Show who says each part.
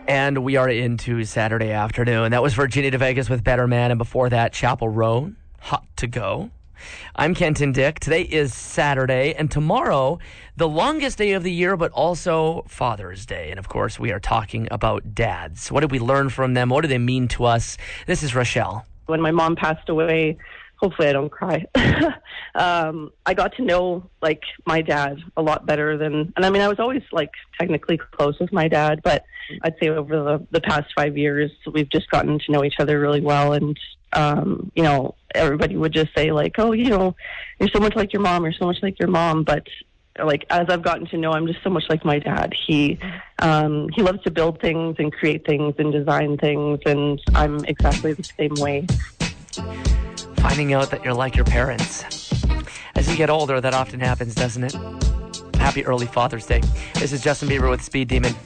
Speaker 1: And we are into Saturday afternoon. That was Virginia de Vegas with Better Man, and before that, Chapel Roan, Hot to Go. I'm Kenton Dick. Today is Saturday, and tomorrow, the longest day of the year, but also Father's Day. And of course, we are talking about dads. What did we learn from them? What do they mean to us? This is Rochelle.
Speaker 2: When my mom passed away, hopefully I don't cry. I got to know my dad a lot better than, and I mean, I was always technically close with my dad, but I'd say over the past 5 years, we've just gotten to know each other really well. And, everybody would just say oh, you're so much like your mom, you're so much like your mom. But as I've gotten to know him, just so much like my dad. He loves to build things and create things and design things. And I'm exactly the same way.
Speaker 1: Finding out that you're like your parents. As you get older, that often happens, doesn't it? Happy early Father's Day. This is Justin Bieber with Speed Demon.